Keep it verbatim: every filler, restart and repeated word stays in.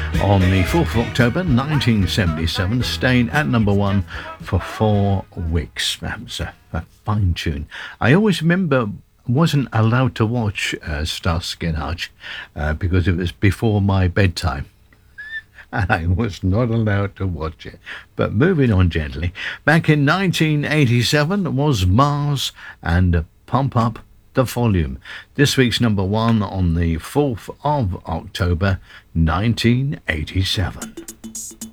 on the fourth of October nineteen seventy-seven, staying at number one for four weeks. That was a, a fine tune. I always remember wasn't allowed to watch uh, Starsky and Hutch uh, because it was before my bedtime. And I was not allowed to watch it. But moving on gently, back in nineteen eighty-seven was Mars and Pump Up the Volume. This week's number one on the fourth of October nineteen eighty-seven.